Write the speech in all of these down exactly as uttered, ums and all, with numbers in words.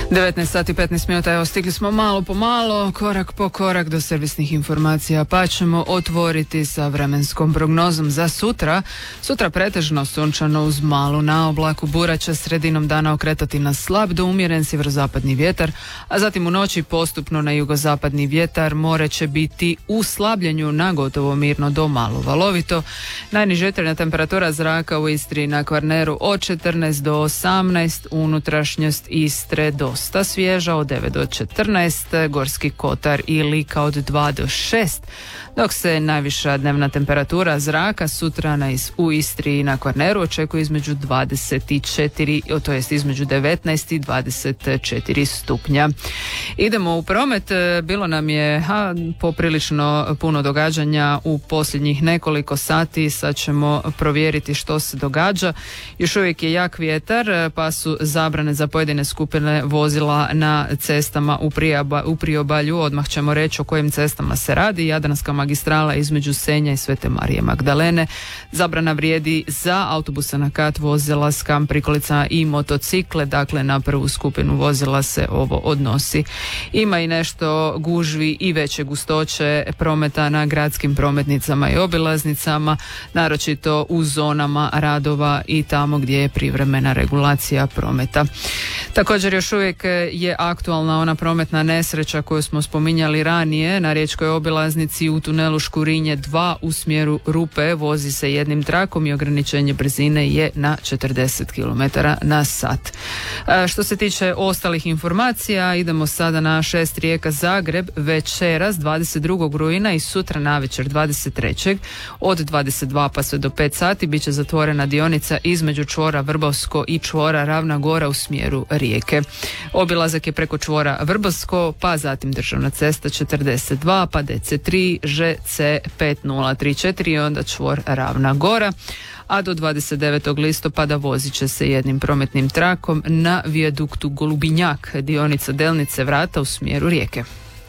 devetnaest sati petnaest minuta, evo stigli smo malo po malo, korak po korak do servisnih informacija, pa ćemo otvoriti sa vremenskom prognozom za sutra. Sutra pretežno sunčano uz malu naoblaku, bura će sredinom dana okretati na slab do umjeren sjeverozapadni vjetar, a zatim u noći postupno na jugozapadni vjetar, more će biti u slabljenju na gotovo mirno do malo valovito. Najniža jutarnja temperatura zraka u Istri i na Kvarneru od četrnaest do osamnaest, unutrašnjost Istre dosta svježa od devet do četrnaest, Gorski kotar i Lika od dva do šest, dok se najviša dnevna temperatura zraka sutra na is, u Istri i na Kvarneru očekuje između dvadeset četiri, to jest između devetnaest i dvadeset četiri stupnja. Idemo u promet, bilo nam je ha, poprilično puno događanja u posljednjih nekoliko sati, sad ćemo provjeriti što se događa. Još uvijek je jak vjetar, pa su zabrane za pojedine skupine vozila na cestama u, prijaba, u priobalju. Odmah ćemo reći o kojim cestama se radi. Jadranska magistrala između Senja i Svete Marije Magdalene. Zabrana vrijedi za autobuse na kat, vozila s kamp prikolicama i motocikle, dakle na prvu skupinu vozila se ovo odnosi. Ima i nešto gužvi i veće gustoće prometa na gradskim prometnicama i obilaznicama, naročito u zonama radova i tamo gdje je privremena regulacija prometa. Također još uvijek je aktualna ona prometna nesreća koju smo spominjali ranije na riječkoj obilaznici u tunelu Škurinje dva u smjeru Rupe, vozi se jednim trakom i ograničenje brzine je na četrdeset kilometara na sat. E, što se tiče ostalih informacija, idemo sada na šest rijeka Zagreb, večeras dvadeset drugog rujna i sutra navečer dvadeset trećeg od dvadeset dva pa sve do pet sati bit će zatvorena dionica između čvora Vrbovsko i čvora Ravna Gora u smjeru Rijeke. Obilazak je preko čvora Vrbovsko, pa zatim državna cesta četrdeset dva, pa D C tri, Ž C pet nula tri četiri i onda čvor Ravna Gora. A do dvadeset devetog listopada vozit će se jednim prometnim trakom na vijaduktu Golubinjak, dionica Delnice Vrata u smjeru Rijeke.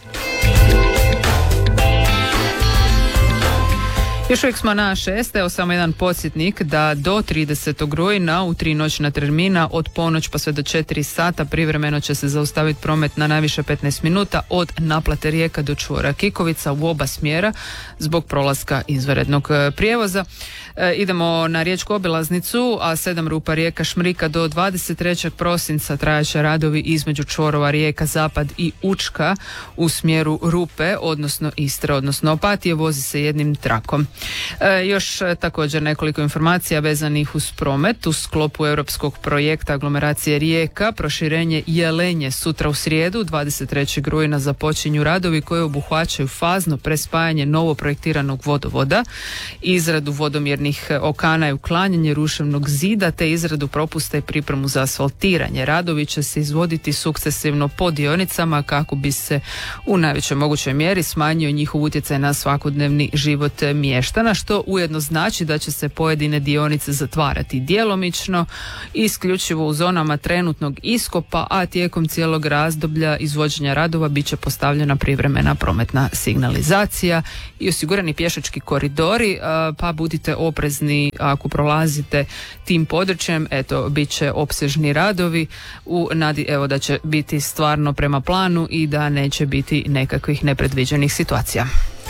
Još uvijek smo na šest, evo samo jedan podsjetnik da do tridesetog rujna u tri noćna termina od ponoć pa sve do četiri sata privremeno će se zaustaviti promet na najviše petnaest minuta od naplate Rijeka do čvora Kikovica u oba smjera zbog prolaska izvanrednog prijevoza. E, idemo na riječku obilaznicu, a sedam rupa Rijeka Šmrika do dvadeset trećeg prosinca trajaće radovi između čvorova Rijeka Zapad i Učka u smjeru Rupe, odnosno Istre, odnosno Opatije, vozi se jednim trakom. E, još e, također nekoliko informacija vezanih uz promet. U sklopu europskog projekta aglomeracije Rijeka proširenje Jelenje sutra u srijedu dvadeset trećeg rujna započinju radovi koji obuhvaćaju fazno prespajanje novo projektiranog vodovoda, izradu vodomjernih okana i uklanjanje ruševnog zida te izradu propusta i pripremu za asfaltiranje. Radovi će se izvoditi sukcesivno po dionicama kako bi se u najvećoj mogućoj mjeri smanjio njihov utjecaj na svakodnevni život mještana, što ujedno znači da će se pojedine dionice zatvarati djelomično, isključivo u zonama trenutnog iskopa, a tijekom cijelog razdoblja izvođenja radova bit će postavljena privremena prometna signalizacija i osigurani pješački koridori, pa budite oprezni ako prolazite tim područjem. Eto, bit će opsežni radovi u nadi evo da će biti stvarno prema planu i da neće biti nekakvih nepredviđenih situacija.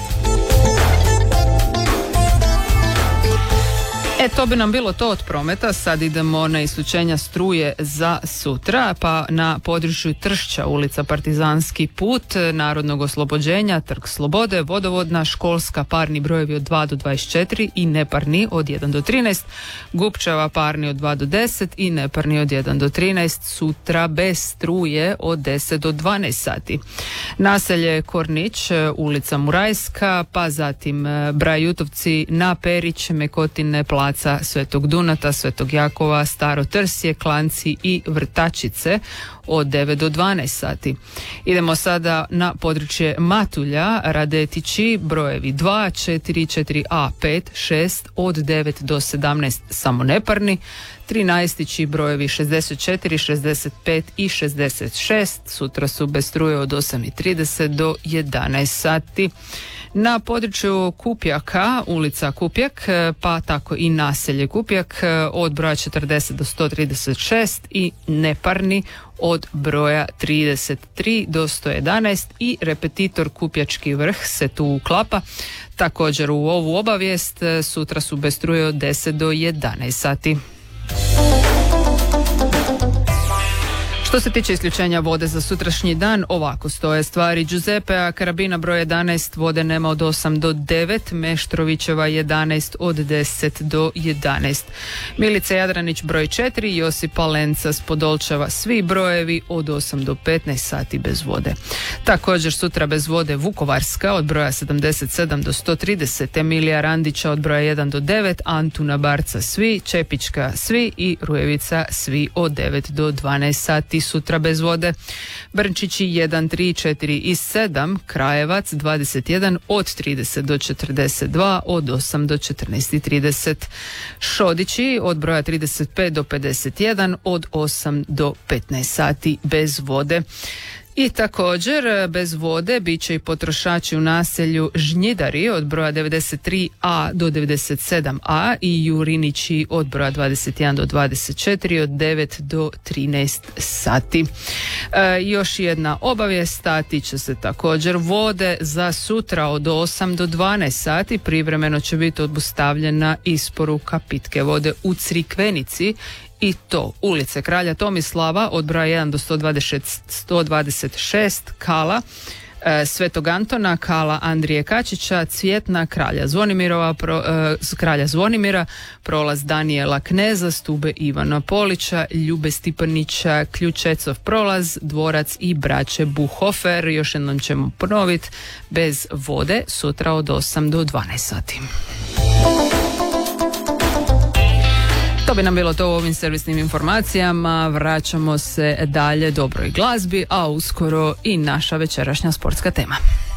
E, to bi nam bilo to od prometa. Sad idemo na isključenja struje za sutra, pa na području Tršća, ulica Partizanski put, Narodnog oslobođenja, Trg Slobode, vodovodna, školska, parni brojevi od dva do dvadeset četiri i neparni od jedan do trinaest, Gupčeva parni od dva do deset i neparni od jedan do trinaest, sutra bez struje od deset do dvanaest sati. Naselje Kornić, ulica Murajska, pa zatim Brajutovci na Perić, Mekotine, Placa Svetog Dunata, Svetog Jakova, Staro Trsje, Klanci i Vrtačice od devet do dvanaest sati. Idemo sada na područje Matulja, Radetići, brojevi dva, četiri, četiri a, pet, šest od devet do sedamnaest samo neparni, trinaestići brojevi šezdeset četiri, šezdeset pet i šezdeset šest, sutra su bez struje od osam i trideset do jedanaest sati. Na području Kupjaka, ulica Kupjak, pa tako i naselje Kupjak od broja četrdeset do sto trideset šest i Neparni od broja trideset tri do sto jedanaest i repetitor Kupjački vrh se tu uklapa. Također u ovu obavijest sutra su bez struje od deset do jedanaest sati. Što se tiče isključenja vode za sutrašnji dan, ovako stoje stvari. Giuseppea Karabina broj jedanaest, vode nema od osam do devet, Meštrovićeva jedanaest od deset do jedanaest. Milica Jadranić broj četiri, Josipa Lenca s Podolčeva, svi brojevi od osam do petnaest sati bez vode. Također sutra bez vode Vukovarska od broja sedamdeset sedam do sto trideset, Emilija Randića od broja jedan do devet, Antuna Barca svi, Čepička svi i Rujevica svi od devet do dvanaest sati sutra bez vode. Brnčići jedan, tri, četiri i sedam, Krajevac dvadeset jedan od trideset do četrdeset dva, od osam do četrnaest i trideset. Šodići od broja trideset pet do pedeset jedan, od osam do petnaest sati bez vode. I također bez vode bit će i potrošači u naselju Žnjidari od broja devedeset tri a do devedeset sedam a i Jurinići od broja dvadeset jedan do dvadeset četiri od devet do trinaest sati. E, još jedna obavijest, tiče se također vode za sutra od osam do dvanaest sati. Privremeno će biti obustavljena isporuka pitke vode u Crikvenici, i to ulice Kralja Tomislava od broja jedan do sto dvadeset šest, Kala e, Svetog Antona, Kala Andrije Kačića, Cvjetna Kralja Zvonimirova, pro, e, Kralja Zvonimira, prolaz Danijela Kneza, Stube Ivana Polića, Ljube Stipanića, Ključecov prolaz, Dvorac i Braće Buhofer. Još jednom ćemo ponoviti, bez vode sutra od osam do dvanaest sati. To bi nam bilo to u ovim servisnim informacijama. Vraćamo se dalje dobroj glazbi, a uskoro i naša večerašnja sportska tema.